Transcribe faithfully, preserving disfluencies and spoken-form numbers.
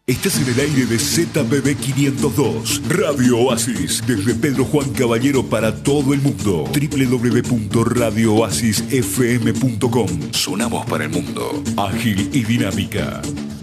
Estás en el aire de Z P B quinientos dos, Radio Oasis, desde Pedro Juan Caballero para todo el mundo. doble u doble u doble u punto radio oasis f m punto com. Sonamos para el mundo. Ágil y dinámica.